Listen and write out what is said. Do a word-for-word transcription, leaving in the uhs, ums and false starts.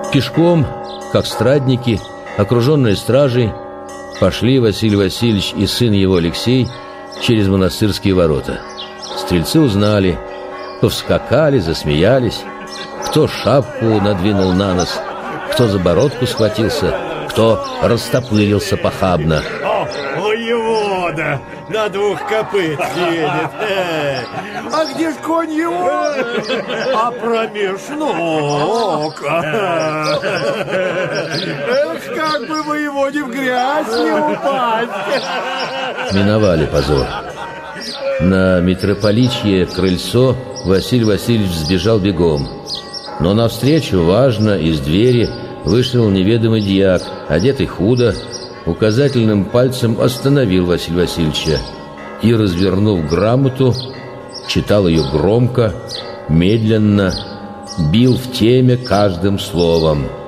Пешком, как страдники, окруженные стражей, пошли Василий Васильевич и сын его Алексей через монастырские ворота. Стрельцы узнали, повскакали, засмеялись. Кто шапку надвинул на нос, кто за бородку схватился, кто растопырился похабно. О, воевода на двух копыт едет. А где ж конь его? А промеж ног. Эх, как бы воеводе в грязь не упасть. Миновали позор. На митрополичье крыльцо Василий Васильевич сбежал бегом. Но навстречу, важно, из двери вышел неведомый дьяк, одетый худо, указательным пальцем остановил Василия Васильевича и, развернув грамоту, читал ее громко, медленно, бил в теме каждым словом.